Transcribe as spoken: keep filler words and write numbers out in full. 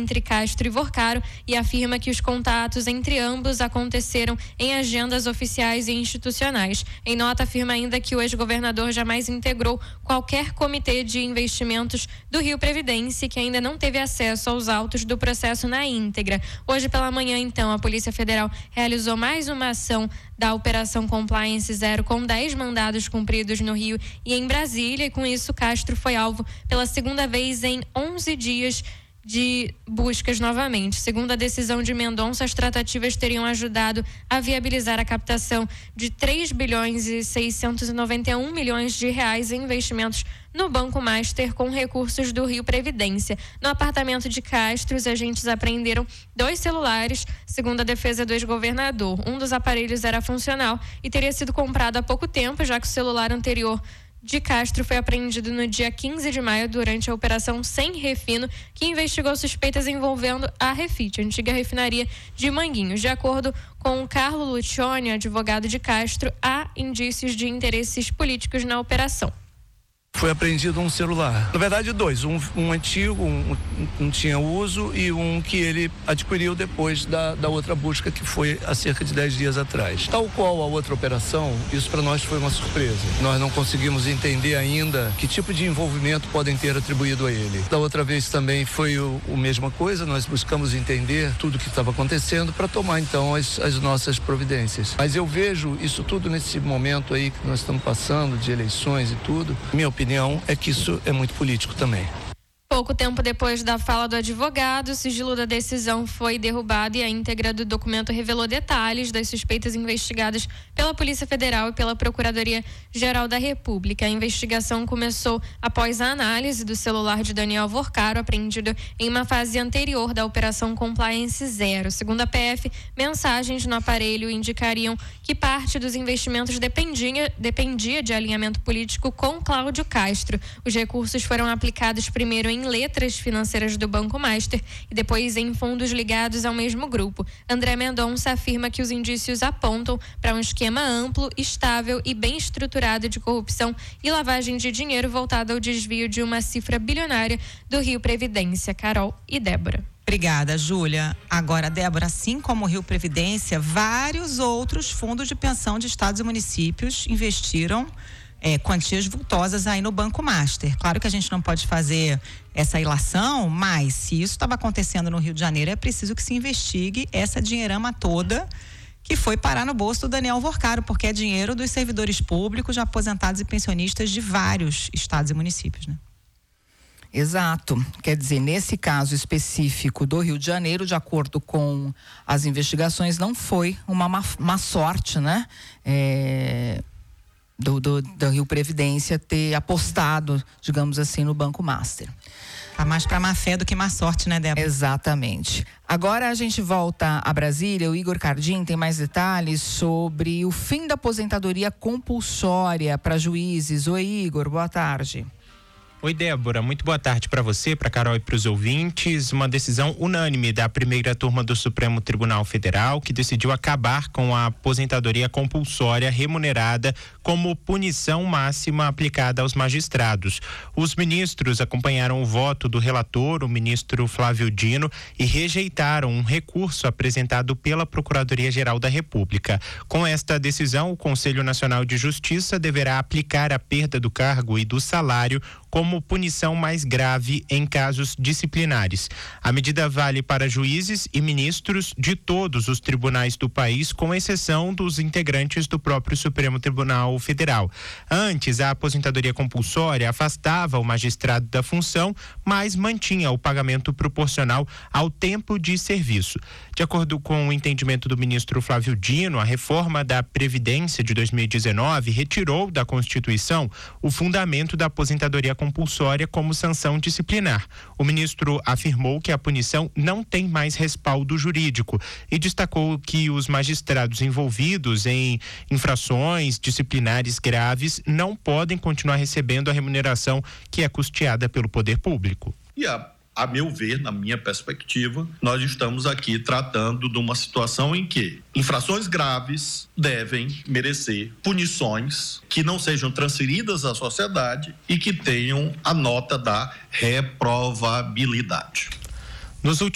entre Castro e Vorcaro e afirma que os contatos entre ambos aconteceram em agendas oficiais e institucionais. Em nota, afirma ainda que o ex-governador jamais integrou qualquer comitê de investimentos do Rio Previdência e que ainda não teve acesso aos autos do processo na íntegra. Hoje pela manhã, então, a Polícia Federal realizou mais uma ação da Operação Compliance Zero com dez mandados cumpridos no Rio e em Brasília, e com isso Castro foi alvo pela segunda vez em onze dias de buscas novamente. Segundo a decisão de Mendonça, as tratativas teriam ajudado a viabilizar a captação de três bilhões e seiscentos e noventa e um milhões de reais em investimentos no Banco Master com recursos do Rio Previdência. No apartamento de Castro, os agentes apreenderam dois celulares, segundo a defesa do ex-governador. Um dos aparelhos era funcional e teria sido comprado há pouco tempo, já que o celular anterior de Castro foi apreendido no dia quinze de maio durante a Operação Sem Refino, que investigou suspeitas envolvendo a Refit, a antiga refinaria de Manguinhos. De acordo com Carlo Lucioni, advogado de Castro, há indícios de interesses políticos na operação. Foi apreendido um celular. Na verdade, dois. Um, um antigo, um não tinha uso, e um que ele adquiriu depois da, da outra busca, que foi há cerca de dez dias atrás. Tal qual a outra operação, isso para nós foi uma surpresa. Nós não conseguimos entender ainda que tipo de envolvimento podem ter atribuído a ele. Da outra vez também foi o, a mesma coisa, nós buscamos entender tudo o que estava acontecendo para tomar então as, as nossas providências. Mas eu vejo isso tudo nesse momento aí que nós estamos passando, de eleições e tudo. Minha opinião é que isso é muito político também. Pouco tempo depois da fala do advogado, o sigilo da decisão foi derrubado e a íntegra do documento revelou detalhes das suspeitas investigadas pela Polícia Federal e pela Procuradoria-Geral da República. A investigação começou após a análise do celular de Daniel Vorcaro, apreendido em uma fase anterior da Operação Compliance Zero. Segundo a P F, mensagens no aparelho indicariam que parte dos investimentos dependia, dependia de alinhamento político com Cláudio Castro. Os recursos foram aplicados primeiro em em letras financeiras do Banco Master e depois em fundos ligados ao mesmo grupo. André Mendonça afirma que os indícios apontam para um esquema amplo, estável e bem estruturado de corrupção e lavagem de dinheiro voltado ao desvio de uma cifra bilionária do Rio Previdência. Carol e Débora. Obrigada, Júlia. Agora, Débora, assim como o Rio Previdência, vários outros fundos de pensão de estados e municípios investiram É, quantias vultosas aí no Banco Master. Claro que a gente não pode fazer essa ilação, mas se isso estava acontecendo no Rio de Janeiro, é preciso que se investigue essa dinheirama toda que foi parar no bolso do Daniel Vorcaro, porque é dinheiro dos servidores públicos, de aposentados e pensionistas de vários estados e municípios, né? Exato. Quer dizer, nesse caso específico do Rio de Janeiro, de acordo com as investigações, não foi uma má, má sorte, né? É... Do, do, do Rio Previdência ter apostado, digamos assim, no Banco Master. Tá mais para má fé do que má sorte, né, Débora? Exatamente. Agora a gente volta a Brasília. O Igor Cardim tem mais detalhes sobre o fim da aposentadoria compulsória para juízes. Oi, Igor, boa tarde. Oi, Débora, muito boa tarde para você, para Carol e para os ouvintes. Uma decisão unânime da primeira turma do Supremo Tribunal Federal, que decidiu acabar com a aposentadoria compulsória remunerada como punição máxima aplicada aos magistrados. Os ministros acompanharam o voto do relator, o ministro Flávio Dino, e rejeitaram um recurso apresentado pela Procuradoria-Geral da República. Com esta decisão, o Conselho Nacional de Justiça deverá aplicar a perda do cargo e do salário como punição mais grave em casos disciplinares. A medida vale para juízes e ministros de todos os tribunais do país, com exceção dos integrantes do próprio Supremo Tribunal Federal. Antes, a aposentadoria compulsória afastava o magistrado da função, mas mantinha o pagamento proporcional ao tempo de serviço. De acordo com o entendimento do ministro Flávio Dino, a reforma da Previdência de dois mil e dezenove retirou da Constituição o fundamento da aposentadoria compulsória como sanção disciplinar. O ministro afirmou que a punição não tem mais respaldo jurídico e destacou que os magistrados envolvidos em infrações disciplinares graves não podem continuar recebendo a remuneração que é custeada pelo poder público. E a A meu ver, na minha perspectiva, nós estamos aqui tratando de uma situação em que infrações graves devem merecer punições que não sejam transferidas à sociedade e que tenham a nota da reprovabilidade. Nos últimos